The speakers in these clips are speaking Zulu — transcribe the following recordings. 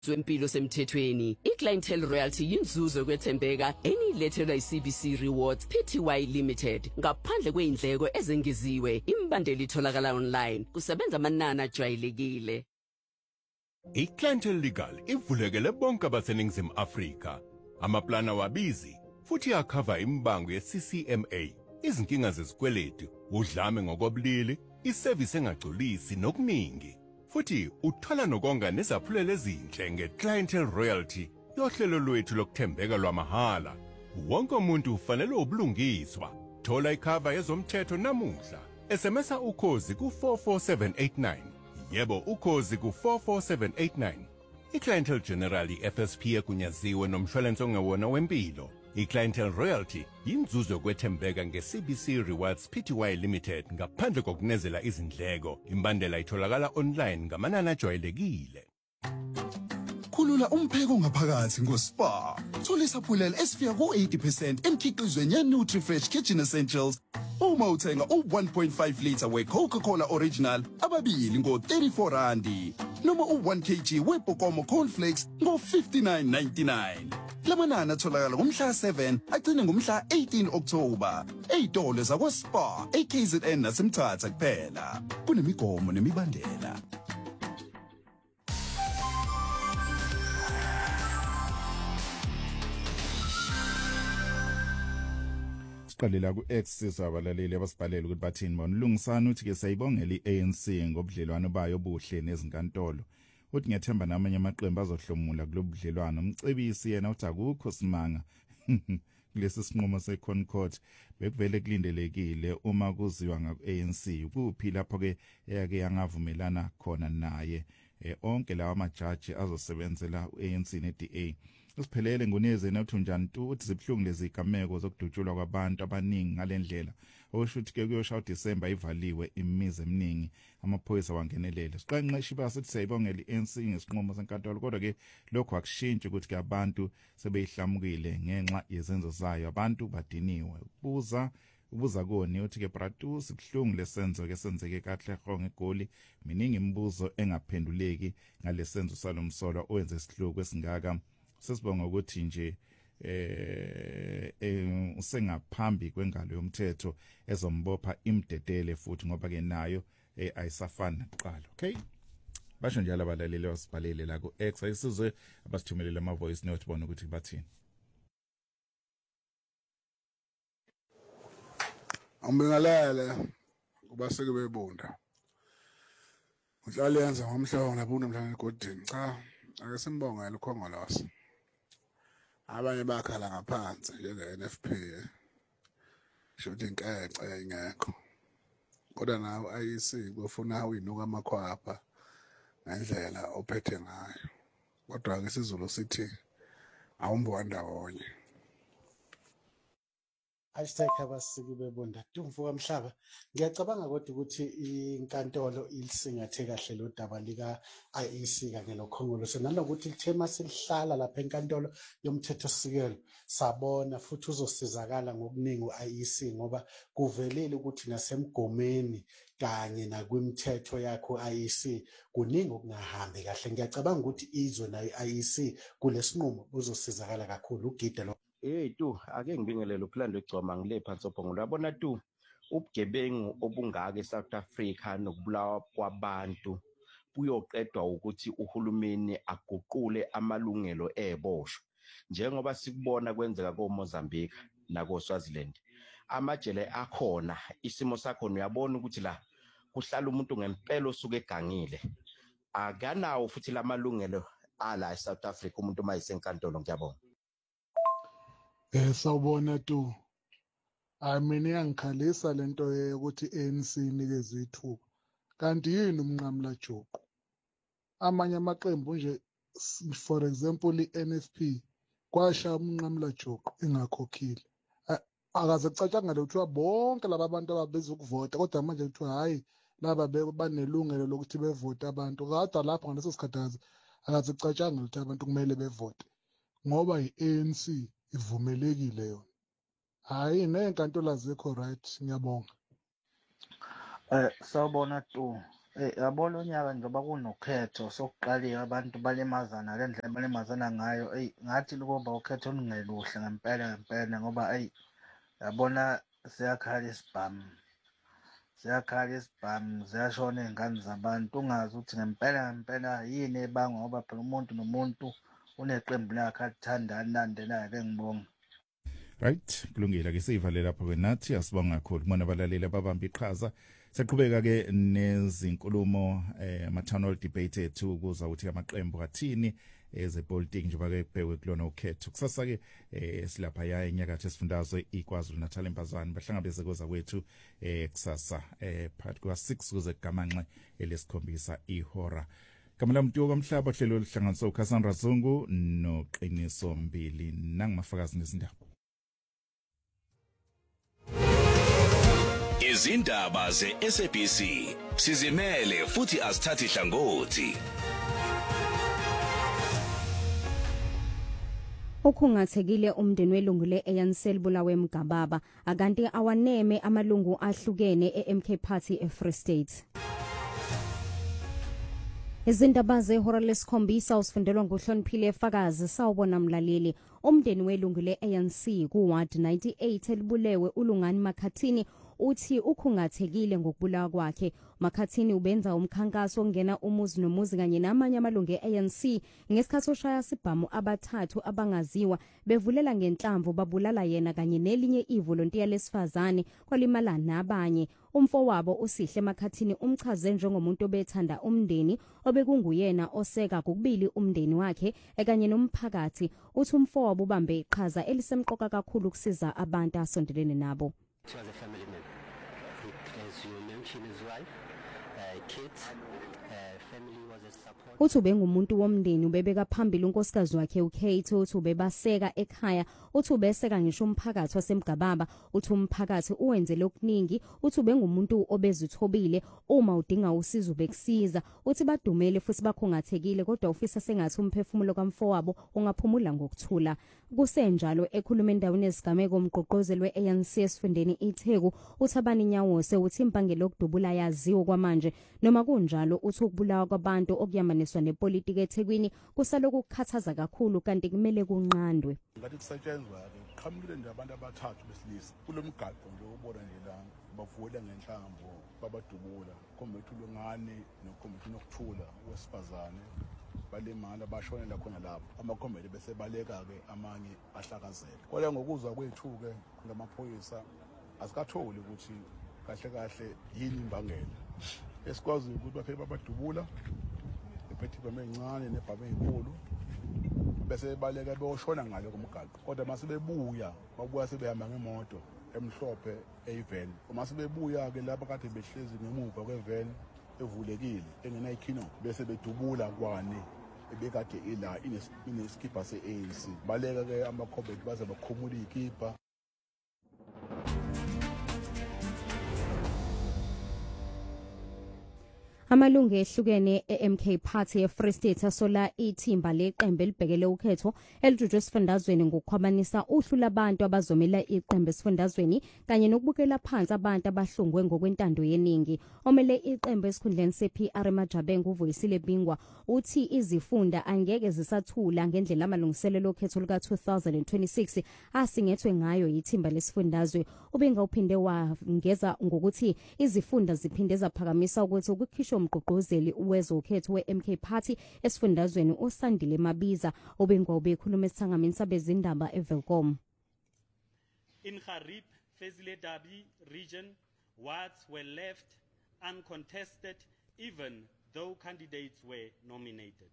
Zwempilo semthethweni iClientele Royalty yinzuzo kwethembeka enilethelwa iCBC Rewards Pty Limited ngaphandle kweindleko ezengeziwe imbandeli itholakala online kusebenza amanani ajwayelekile. iClientele Legal ivulekele bonke abaseningizimu Afrika amaplana wabizi futhi akhava imbango yeCCMA izinkinga zezikweletu udlame ngokobulili iservice engagculisi nokuningi futhi uthola nokonga nezaphulelo ezinhle ngeClientele Royalty yohlelo lwethu lokuthembeka lwamahala wonke umuntu ufanele ubulungiswa thola ikhava yezomthetho namuhla SMS ukhozi ku44789 yebo ukhozi ku44789 iClientele General FSP egunyaziwe nomshwalense ongewona wempilo iClientele Royalty yinzuzo kwethembeka ngeCBC Rewards Pty Limited ngaphandle kokunezela izindleko imbandela itholakala online ngamanani ajwayelekile. Khulula umpheko ngaphakathi ngoSpa. Thola isaphulelo esifika ku80% emkhiqizweni yeNutriFresh Kitchen Essentials. Uma uthenga u1.5 liter weCoca-Cola Original ababili ngo34 noma u1 kg weBokomo cornflakes ngo59.99. Lamanani atholakala ngomhla 7 agcine ngomhla 18 October. Eyitolo zakwaSpa, eKZN naseMthatha kuphela. Kunemigomo nemibandela. Siqalela ku-X sizabalaleli abasibhalele ukuthi bathini bona lungisana uthi ke sayibongela iANC ngobudlelwano bayo obuhle nezinkantolo uthi ngiyethemba namanye amaqembu azohlomula kulobudlelwano umcebisi yena uthi akukho simanga kulesi sinqumo seConcord bekuvele kulindelekile uma kuziwa ngaku-ANC kuphi lapho ke eyake yangavumelana khona naye onke lawa majaji azosebenzela uANC neDA Usiphelele nguneze nathi njani uthi zibhlungu lezi igameko zokudutshulwa kwabantu abaningi ngalendlela okusho ukuthi ke kuyosha uDisemba ivaliwe imizi eminingi amaphoyisa wangenelela siqanqeshi basithi sayibongela iANC ngesinqumo senkantolo kodwa ke lokho akushintshi ukuthi ke abantu sebeyihlamukile ngenxa yezenzo zayo abantu badiniwe ubuza koni uthi ke Bratus ibhlungu lesenzo ke senzeke kahle honge egoli miningi imibuzo engaphenduleki ngalesenzo salomsolo owenze isihluku esingaka sesibonga ukuthi nje usengaphambi kwengalo yomthetho ezombopha imdedele futhi ngoba ke nayo ayisafani naqala okay basho njalo abalaleli wasibhalele la ku X ayisizwe abasithumelele ama voice note bona ukuthi bathini Ambingalele kubaseke bebunda uhlaliyenza ngomhlongo labuna mhlanje egodini cha ake simbongele ukhongolose abanye bakhala ngaphansi njenge-NFP shothi inkece ingekho kodwa nawo ayisi kufuna uyinuka amakhwapha ngendlela ophethe ngayo kodwa ke isiZulu sithi awumbo ndawonye #abasiki bebonda Tumvuka Mhlaba ngiyacabanga kodwa ukuthi inkantolo ilisingathe kahle lo daba lika IEC kanye nokhongolose nalokuthi lithema silihlala lapha enkantolo yomthetho sikelo sabona futhi uzosizakala ngokuningi uIEC ngoba kuvelile ukuthi nasemgomeni kanye nakwimthetho yakho IEC kuningi okungahambi kahle ngiyacabanga ukuthi izwe nayo IEC kulesinqumo uzosizakala kakhulu ugide lo Tu ake ngibingelele uPhilando Egcoma ngile phansi ophongo labona tu ubugebengu obungaka eSouth Africa nokubulawa kwabantu buyoqedwa ukuthi uhulumeni aguqule amalungelo eboshwa njengoba sikubona kwenzeka koMozambique nakoSwaziland amajele akhona isimo sakho uyabona ukuthi la kuhlala umuntu ngempela osuke egangile akanawo futhi lamalungelo ala eSouth Africa umuntu mayisenkantolo ngiyabonga Sawubona tu. Mina iyangikhalisa lento yokuthi ANC inikeze ithuba. Kanti yini umnqamla juqu? Amanye amaqembu nje for example iNFP kwasha umnqamla juqu ingakhokhile. Akaze kucatshanga lokuthiwa bonke laba bantu ababeza ukuvota kodwa manje kuthiwa hayi laba banelungelo lokuthi bevote abantu. Kodwa lapho ngaleso sikhathi akaze kucatshanga ukuthi abantu kumele bevote ngoba iANC ivumelekile yona hayi nezinkantolo azikho right ngiyabonga Sawubona tu Yabona unyaka njengoba kunokhetho sokuqalika abantu balimazana le ndlela balimazana ngayo ngathi kuba ukhetho olungeluhle ngempela ngoba yabona siyakhala isibhamu ziyashona iy'ngane zabantu ungazi ukuthi ngempela yini ebangwa ngoba phela umuntu nomuntu uneqembu lakhe alithanda alilandelayo. Ngibonga. Right, kulungile ke sivale lapho ke nathi asibonga kakhulu kubona abalaleli ababamba iqhaza. Saqhubeka ke nezinkulumo ama-town hall debate ethu ukuza ukuthi amaqembu athini ezepolitiki njengoba ke bhekwe kulona ukhetho. Kusasa ke silapha ya enyakatho esifundazwe iKwaZulu Natal eMpazane bahlangabeze koza kwethu kusasa phakathi kwa6 kuze kugamanxe elesikhombisa ihora. Kamala Mtuo kamhlaba ohlelo lihlanganisa uKhasandra Zungu noQiniso Mbili nangumafakazi nezindaba. Izindaba ze-SABC sizimele futhi asithathi hlangothi. Ukhungathekile umndeni welungu le-ANC libulawe eMgababa akanti awaneme amalungu ahlukene e-MK Party eFree State. Izindaba zehora lesikhombisa usifundelwa nguHloniphile Efakazi sawubona mlaleli. Umndeni welungu le-ANC kuward 98 elibulewe uLungani Makhathini uthi ukhungathekile ngokubulawa kwakhe. Makhathini ubenza umkhankaso ongena umuzi nomuzi kanye namanye amalungu e-ANC ngesikhathi oshaya isibhamu abathathu abangaziwa bevulela ngenhlamvu babulala yena kanye nelinye ivolontiya lesifazane kwalimala nabanye. Umfowabo uSihle Makhathini umchaze njengomuntu obethanda umndeni obekunguyena oseka kokubili umndeni wakhe kanye nomphakathi. Uthi umfowabo ubambe iqhaza elisemqoka kakhulu ukusiza abantu asondelene nabo. It was a family man. As you mentioned, his wife, kids, family was a support. Uthi ubengumuntu womndeni ubebeka phambili unkosikazi wakhe uKate. Uthi ubebaseka ekhaya. Uthi ubeseka ngisho umphakathi waseMgababa. Uthi umphakathi uwenzele okuningi. Uthi ubengumuntu obezithobile uma udinga usizo bekusiza. Uthi badumele futhi bakhungathekile kodwa ufisa sengathi umphefumulo kamfowabo ungaphumula ngokuthula. Kusenjalo ekhuluma endaweni ezigameko umgqugquzeli we-ANC esifundeni iTheku uThabani Nyawose uthi impangelo yokudubula yaziwa kwamanje noma kunjalo uthi ukubulawa kwabantu okuyamaniswa nepolitiki eThekwini kusaloku ukukhathaza kakhulu kanti kumele kunqandwe. Ngathi kusetshenzwa ke qhamukile nje abantu abathathu besilisa kulomgaqo nje ubona nje la bavuela ngenhlamvu babadubula khombethu uLungani nokhombethi nokuthula wesifazane balimala bashonela khona lapho amakhombeli bese baleka ke amanye ahlakazeka. Kodwa ngokuzwa kwethu ke ngamaphoyisa asikatholi ukuthi kahle yini imbangela. Esikwazi ukuthi baphela babadubula ephethe ibhame encane nebhame enkulu bese baleka beyoshona ngale komgaqo. Kodwa mase bebuya babuya sebehamba ngemoto emhlophe eyivan. Uma sebebuya ke lapha kade behlezi ngemuva kwevan evulekile engena ikhino bese bedubula kwane ebekade ila ineskipa se-ANC baleka ke amakhombeti baze bakhumula ikipa. Amalungu ehlukene e-MK Party eFree State asola ithimba leqembu elibhekele ukhetho elidujwe esifundazweni ngokukhwabanisa uhlu labantu abazomela iqembu esifundazweni kanye nokubukela phansi abantu abahlungwe ngokwentando yeningi. Omele iqembu esikhundleni sePR eMajabengu uVuyisile Bingwa uthi izifunda angeke zisathula ngendlela amalungiselelo okhetho luka-2026 asingethwe ngayo yithimba lesifundazwe. Ubinga uphinde wangeza ngokuthi izifunda ziphinde zaphakamisa ukuthi ukukhishwa umgqugquzeli wezokhetho we-MK Party esifundazweni uSandile Mabiza obengwa ubekhuluma esithangamini sabezindaba eVelkom. In Harib, Fezile Dabi region, wards were left uncontested even though candidates were nominated.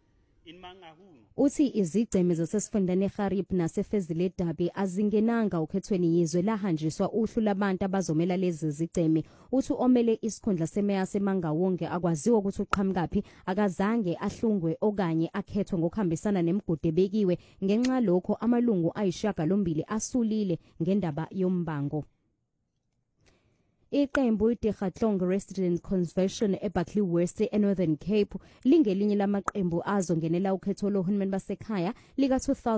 Uthi izigceme zasesifundeni eGarib naseFezile Dabi azingenanga ukhethweni yizwe lahanjiswa uhlu labantu abazomela lezi zigceme. Uthi omele isikhundla semeya seMangawonge akwaziwa ukuthi uqhamukaphi akazange ahlungwe okanye akhethwe ngokuhambisana nemigudu ebekiwe ngenxa lokho amalungu ayishagalombili asulile ngendaba yombango. Iqembu iDikgatlong Resident Convention eBuckley West eNorthern Cape lingelinye lamaqembu azongenela ukhetho lohulumeni basekhaya lika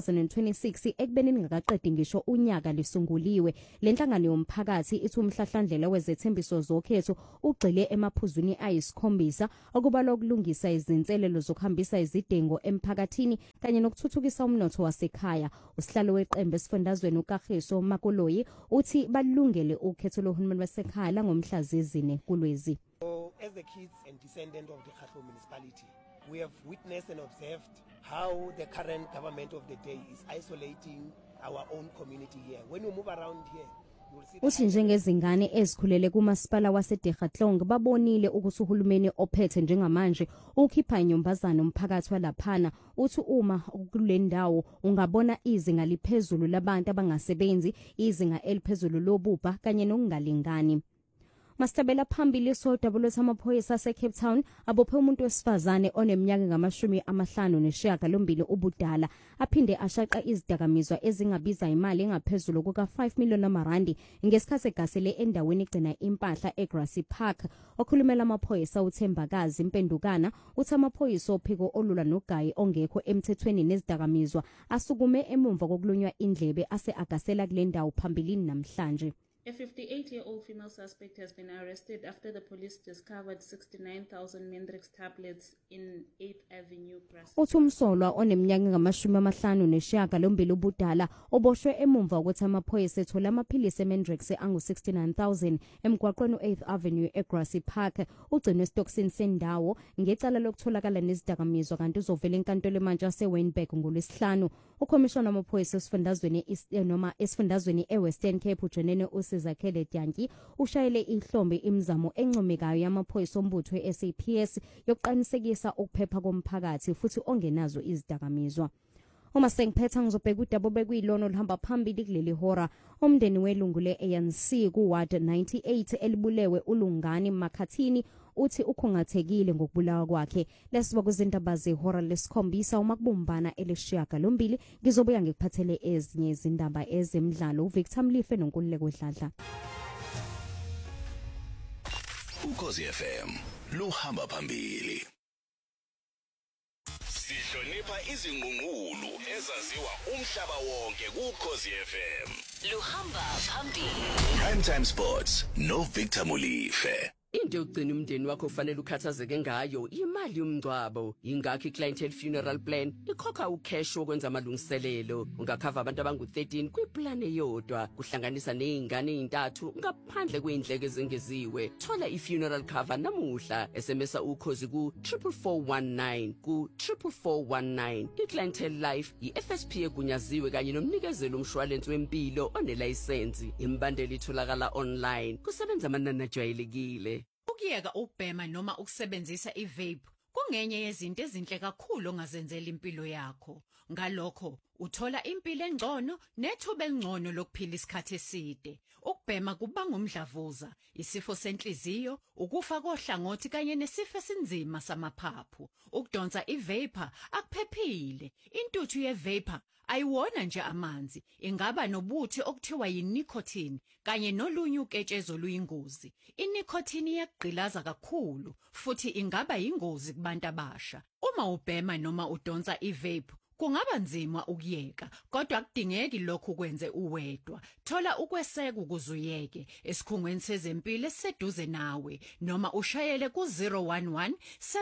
2026 ekubeni ngakaqedi ngisho unyaka lisunguliwe. Lenhlangano yomphakathi ithi umhlahlandlela wezethembiso zokhetho ugxile emaphuzwini ayisikhombisa okubalwa ukulungisa izinselelo zokuhambisa izidingo emphakathini kanye nokuthuthukisa umnotho wasekhaya. Usihlalo weqembu esifundazweni uKagiso Makoloyi uthi balungele ukhetho lohulumeni basekhaya ngomhla zezine kuLwezi. As the kids and descendant of the Dikgatlong municipality, we have witnessed and observed how the current government of the day is isolating our own community here. When we move around here, uthi njengezingane ezikhulele kumasipala waseDikgatlong babonile ukuthi uhulumeni ophethe njengamanje ukhipha inyombazana umphakathi walaphana. Uthi uma kule ndawo ungabona izinga liphezulu labantu abangasebenzi, izinga eliphezulu lobubha kanye nokungalingani. Mastabela phambili sodabula samaphoyisa aseCape Town abophe umuntu wesifazane oneminyaka ngamashumi ubudala aphinde ashaqa izidakamizwa ezingabiza imali engaphezulu kuka 5 million amarandi ngesikhathi egasele endaweni egcina impahla eGrassy Park. Okhulumela amaphoyisa uThembakazi Mpendukana uthi amaphoyisa ophiko olula nogayi ongekho emthethweni nezidakamizwa asukume emumva kokulunywa indlebe ase agasela kule ndawo phambilini namhlanje. A 58-year-old female suspect has been arrested after the police discovered 69,000 Mendrix tablets in 8th Avenue, Grassy. Uthi umsolwa oneminyaka ngamashumi ubudala oboshwe emumva ukuthi amaphoyisa ethola amaphilisi eMendrix angu-69,000 emgwaqweni 8th Avenue eGrassy Park. Ugcinwe esitokisini sendawo ngecala lokutholakala nezidakamizwa kanti uzovela enkantolo manje yaseWynberg ngoLwesihlanu. Ukhomishona wamaphoyisa esifundazweni eWestern Cape uJenene Usizakhele Dyanki ushayele ihlombe imizamo encomekayo yamaphoyisa ombutho eSAPS yokuqinisekisa ukuphepha komphakathi futhi ongenazo izidakamizwa. Uma sengiphetha ngizobheka udaba bekuyilona olihamba phambili kuleli hora. Umndeni welungu leANC kuward 98 elibulewe uLungani Makhathini uthi ukhongathekile ngokubulawa kwakhe. Lesiba kuzindaba zehora lesikhombisa uma kubumbana elesishiyagalombili ngizobuya ngikuphathele ezinye izindaba ezemidlalo. uVictor Mlife noNkululeko Dladla. Ukhozi FM luhamba phambili. Sihlonipha izinqunqulu ezaziwa umhlaba wonke kuKhozi FM. Luhamba phambili. Primetime Sports no Victor Mulife. Into yokugcina umndeni wakho ufanele ukhathazeke ngayo imali yomngcwabo. Ingakho iClientele Funeral Plan ikhokha ucash wokwenza amalungiselelo. Ungakhava abantu abangu-13 kwiplan eyodwa kuhlanganisa nezingane ezintathu ngaphandle kweindleko ezengeziwe. Thola ifuneral cover namuhla. SMS ukhozi ku 44419 ku 44419. iClientele Life iFSP egunyaziwe kanye nomnikezelo umshwalense wempilo onelayisensi. Imbandeli itholakala online. Kusebenza amanani ajwayelekile. Ukuyeka ukubhema noma ukusebenzisa ivape kungenye yezinto ezinhle kakhulu ongazenzela impilo yakho. Ngalokho uthola impilo engcono nethuba elingcono lokuphila isikhathi eside. Ukubhema kubanga umdlavuza, isifo senhliziyo, ukufa kohlangothi kanye nesifo esinzima samaphaphu. Ukudonsa ivapor akuphephile. Intuthu yevapor ayiwona nje amanzi, ingaba nobuthi okuthiwa yinicotine kanye nolunye uketshezo luyingozi. Inicotine iyagqilaza kakhulu futhi ingaba yingozi kubantu abasha. Uma ubhema noma udonsa ivape kungaba nzima ukuyeka, kodwa akudingeki lokhu kwenze uwedwa. Thola ukweseka ukuze uyeke esikhungweni sezempilo esiseduze nawe noma ushayele ku 011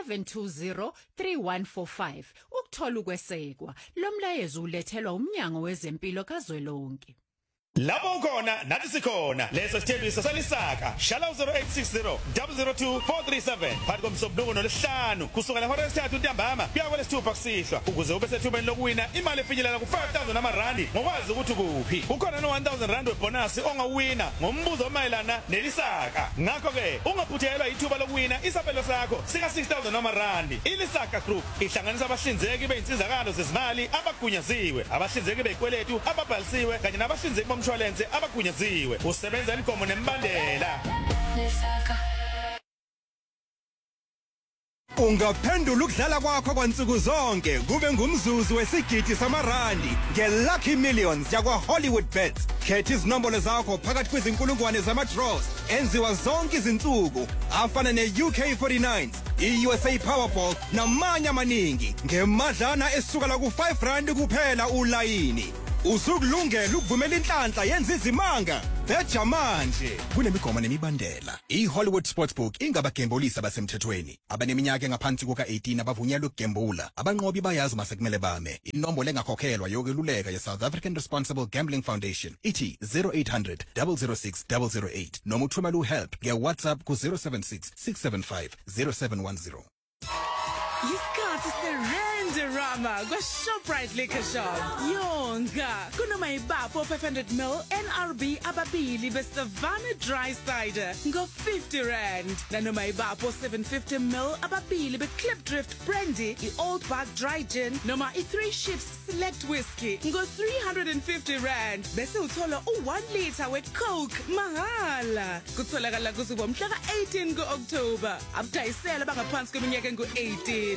720 3145 ukuthola ukwesekwa. Lo mlayezo ulethelwa uMnyango Wezempilo kaZwelonke. Lapho khona nathi sikhona leso sithembiso salisaka shala 0860 002 437 phakathi komsobungu nolesihlanu kusukela ihora lesithathu ntambama kuya kwelesithupha kusihlwa ukuze ube sethubeni lokuwina imali efinyelela ku 5000 amarandi ngokwazi ukuthi kuphi. Kukhona no 1000 rand webonus ongawina ngombuzo omayelana nelisaka. Ngakho ke ungaphuthelwa ithuba lokuwina isabelo sakho sika 6000 amarandi. iLisaka Group ihlanganisa abahlinzeki bezinsizakalo zezimali abagunyaziwe, abahlinzeki bezikweletu ababhalisiwe kanye nabahlinzeki umshwalense abagunyaziwe. Usebenza imigomo nemibandela. Ungaphendula ukudlala kwakho kwansuku zonke kube ngumzuzu wesigidi samarandi ngeLucky Millions yakwa Hollywood Bets. Khetha izinombolo zakho phakathi kwezinkulungwane zama-draws enziwa zonke izinsuku afana ne-UK49, i-USA Powerball namanye amaningi ngemadlana esuka la ku-R5 kuphela ulayini. Usukulungela ukuvumela inhlanhla yenza izimanga. Betha manje kunemigomo nemibandela. I-Hollywood Sportsbook ingabagembulisi abasemthethweni. Abaneminyaka engaphansi kuka-18 abavunyelwe ukugembula. Abanqobi bayazi masekumele bame. Inombolo engakhokhelwa yokweluleka ye-South African Responsible Gambling Foundation ithi 0800 006 008 noma uthumela uhelp nge-WhatsApp ku-076 675 0710. Yisikhathi se-Randerama kwa-Shoprite Liquor Shop. Yonga, kunomayibapho 500ml NRB ababili be-Savannah Dry Cider ngo-50 Rand. Nanomayibapho 750ml ababili be-Clipdrift Brandy, i-Old Park Dry Gin, noma i-3 Ships Select Whiskey ngo-350 Rand. Bese uthola u-1 liter we-Coke mahala. Kutholakala kusuka mhla ka-18 ku-October. Abadayisela bangaphansi kweminyaka engu-18.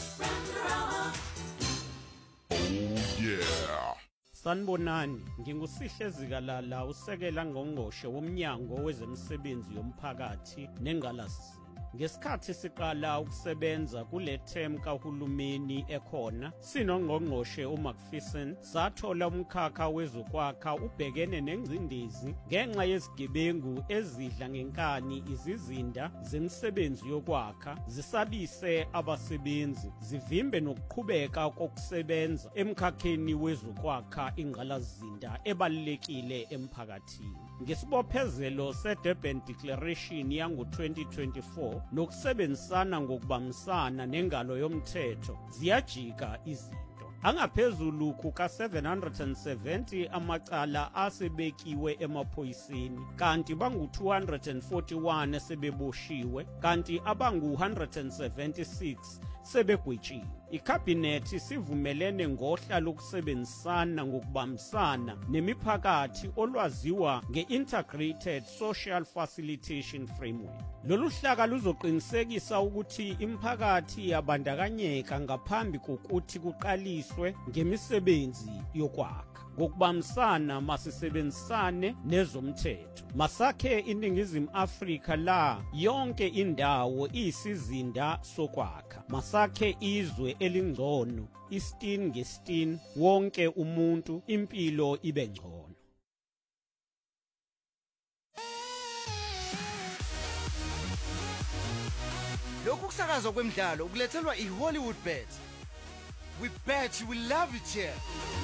Sanibonani, ngingusihle Zikalala, usekela ngqongqoshe womnyango wezemisebenzi yomphakathi nengalasini. Ngesikhathi siqala ukusebenza kule term kahulumeni ekhona, sinongqongqoshe uMcPherson sathola umkhakha wezokwakha ubhekene nengcindezi ngenxa yezigebengu ezidla ngenkani izizinda zemisebenzi yokwakha, zisabise abasebenzi, zivimbe nokuqhubeka kokusebenza emkhakheni wezokwakha ingqalazinda ebalulekile emphakathini. Ngesibophezelo seDurban Declaration yango-2024 nokusebenzisana ngokubambisana nengalo yomthetho ziyajika izinto. Angaphezulu kuka-770 amacala asebekiwe emaphoyiseni, kanti bangu-241 sebeboshiwe, kanti abangu-176 sebegwetshiwe. Ikhabinethi sivumelene ngohla lokusebenzisana ngokubambisana nemiphakathi olwaziwa nge-Integrated Social Facilitation Framework. Lolu hlaka luzoqinisekisa ukuthi imiphakathi yabandakanyeka ngaphambi kokuthi kuqaliswe ngemisebenzi yokwakha. Ngokubambisana masisebenzisane nezomthetho. Masakhe iNingizimu Afrika la yonke indawo isizinda sokwakha. Masakhe izwe elingcono, istin ngestin, wonke umuntu impilo ibe ngcono. Lokhu kusakazwa kwemidlalo ukulethelwa iHollywood Bet. We bet you will love it here.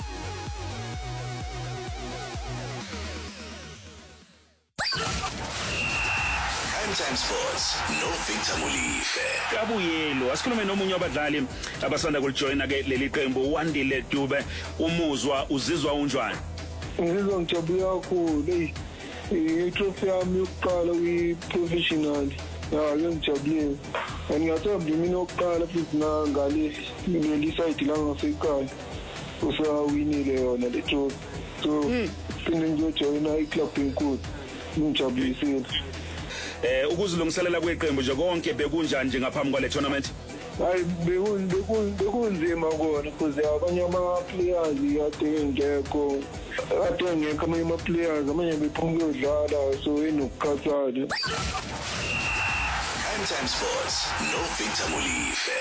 Primetime Sports no Victor Mulife. Kabuyelo asikhulume nomunye wabadlali abasanda kujoina ke leli qembu Wandile Dube. Umuzwa uzizwa unjani? Ngizizwa ngijabule kakhulu. I-trophy yami yokuqala kwi-professional. Ya ngijabule. Ngiyathanda mina oqala futhi ngaleli side la ngasekhaya. Usawinile yona le trophy. So phinde ngiyojoina i-club enkulu. Ngijabulisile. Ukuzilungiselela kweqembu nje konke bekunjani nje ngaphambi kwale tournament? Hayi bekunzima kona because abanye ama-players kade ngekho amanye ama-players amanye bephuma ukuyodlala so enokukhathana. Primetime Sports no Victor Mulife.